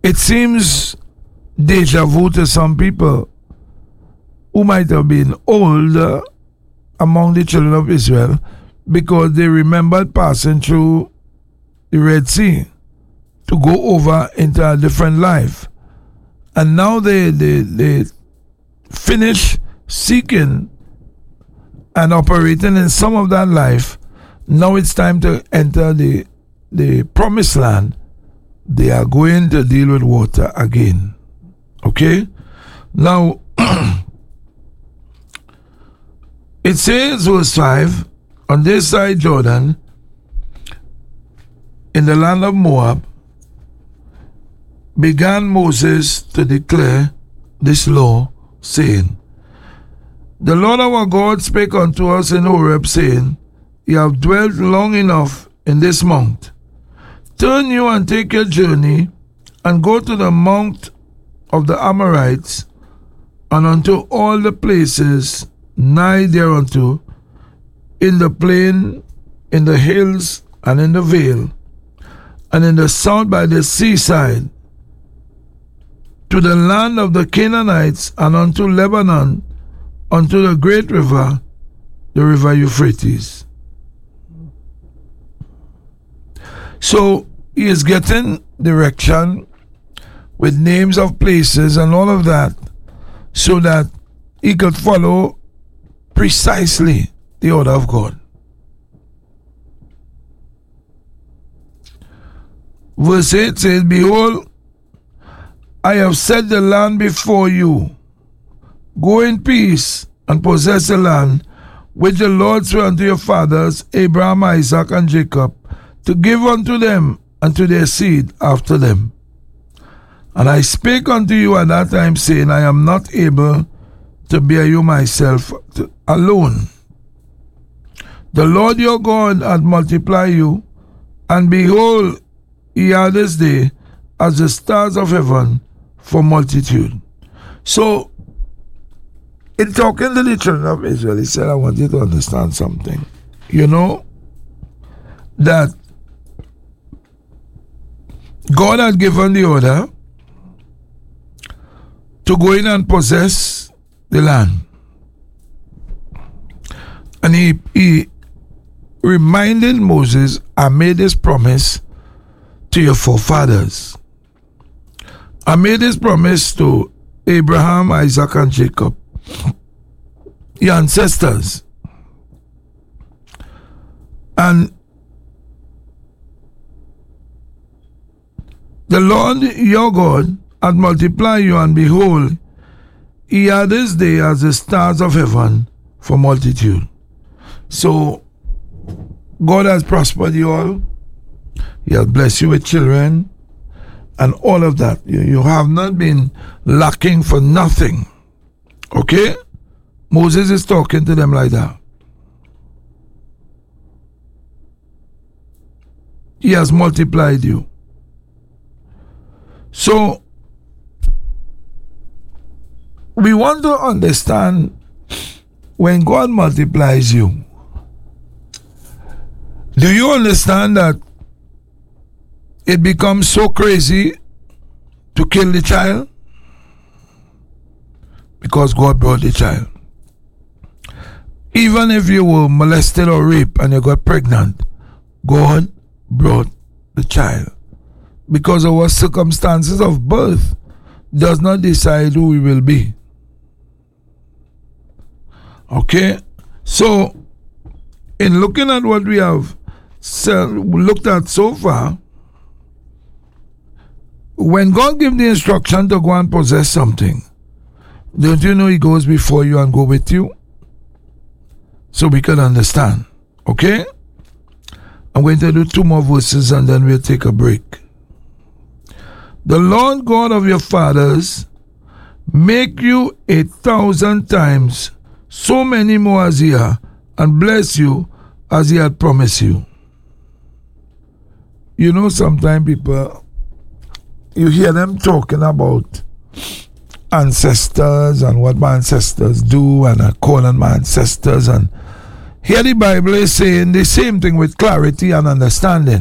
It seems deja vu to some people who might have been older among the children of Israel because they remembered passing through the Red Sea to go over into a different life. And now they finish seeking and operating in some of that life. Now it's time to enter the promised land. They are going to deal with water again. Okay? Now, it says, verse 5, on this side Jordan, in the land of Moab, began Moses to declare this law, saying, The Lord our God spake unto us in Horeb, saying, Ye have dwelt long enough in this mount. Turn you and take your journey, and go to the mount of the Amorites, and unto all the places nigh thereunto, in the plain, in the hills, and in the vale, and in the south by the seaside, to the land of the Canaanites, and unto Lebanon, unto the great river, the river Euphrates. So he is getting direction with names of places and all of that, so that he could follow precisely the order of God. Verse 8 says, Behold, I have set the land before you. Go in peace and possess the land which the Lord sware unto your fathers, Abraham, Isaac, and Jacob, to give unto them and to their seed after them. And I spake unto you at that time, saying, I am not able to bear you myself alone. The Lord your God hath multiplied you, and behold, ye are this day as the stars of heaven for multitude. So, in talking to the children of Israel, he said, I want you to understand something. You know, that God had given the order to go in and possess the land. And he reminded Moses, I made this promise to your forefathers. I made this promise to Abraham, Isaac, and Jacob, your ancestors. And the Lord your God hath multiplied you, and behold, ye are this day as the stars of heaven for multitude. So, God has prospered you all. He has blessed you with children and all of that. You have not been lacking for nothing. Okay? Moses is talking to them like that. He has multiplied you. So, we want to understand when God multiplies you. Do you understand that it becomes so crazy to kill the child? Because God brought the child. Even if you were molested or raped and you got pregnant, God brought the child. Because our circumstances of birth does not decide who we will be. Okay? So, in looking at what we have looked at so far, when God gives the instruction to go and possess something, don't you know he goes before you and go with you? So we can understand. Okay? I'm going to do 2 more verses and then we'll take a break. The Lord God of your fathers make you 1,000 times so many more as ye are, and bless you as he had promised you. You know, sometimes people, you hear them talking about ancestors and what my ancestors do, and I call on my ancestors, and here the Bible is saying the same thing with clarity and understanding.